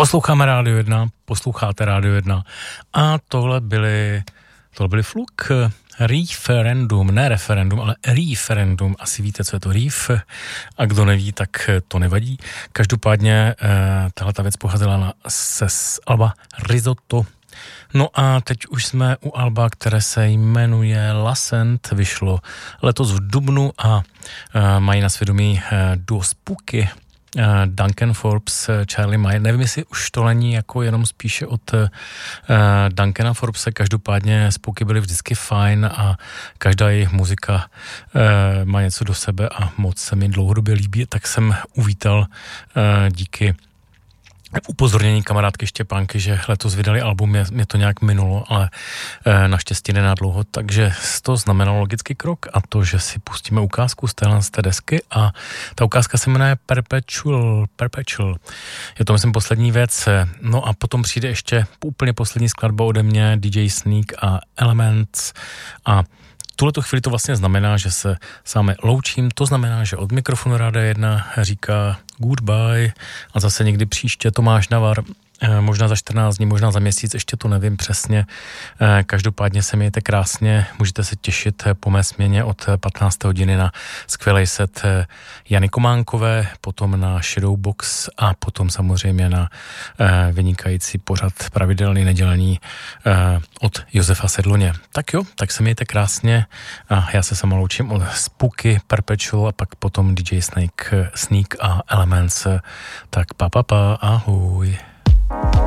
Posloucháme Rádio 1, posloucháte Rádio 1 a tohle byly Fluk, referendum, ne referendum, ale referendum. Asi víte, co je to reef a kdo neví, tak to nevadí. Každopádně tahleta věc pocházela z alba Risotto. No a teď už jsme u alba, které se jmenuje Lascent, vyšlo letos v dubnu a mají na svědomí duo Spooky, Duncan Forbes, Charlie Mayer. Nevím, jestli už to není jako jenom spíše od Duncana Forbese, každopádně Spooky byly vždycky fajn a každá jejich muzika má něco do sebe a moc se mi dlouhodobě líbí, tak jsem uvítal díky upozornění kamarádky Štěpánky, že letos vydali album, mě to nějak minulo, ale naštěstí nenadlouho, takže to znamenalo logický krok a to, že si pustíme ukázku z té desky a ta ukázka se jmenuje Perpetual. Je to, myslím, poslední věc. No a potom přijde ještě úplně poslední skladba ode mě, DJ Sneak a Elements a tuhleto chvíli to vlastně znamená, že se s vámi loučím, to znamená, že od mikrofonu Rádia 1 říká goodbye a zase někdy příště Tomáš Navar, možná za 14 dní, možná za měsíc, ještě to nevím přesně. Každopádně se mějte krásně, můžete se těšit po mé směně od 15. hodiny na skvělej set Jany Kománkové, potom na Shadowbox a potom samozřejmě na vynikající pořad pravidelný nedělní od Josefa Sedloně. Tak jo, tak se mějte krásně a já se sama loučím od Spooky, Perpetual a pak potom DJ Sneak a Elements. Tak pa, ahoj.